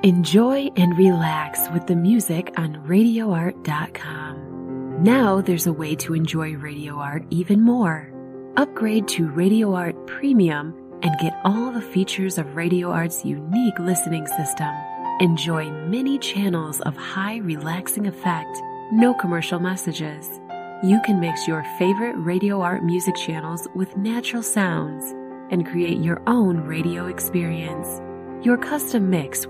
Enjoy and relax with the music on RadioArt.com. Now there's a way to enjoy Radio Art even more. Upgrade to Radio Art Premium and get all the features of Radio Art's unique listening system. Enjoy many channels of high relaxing effect, no commercial messages. You can mix your favorite Radio Art music channels with natural sounds and create your own radio experience. Your custom mix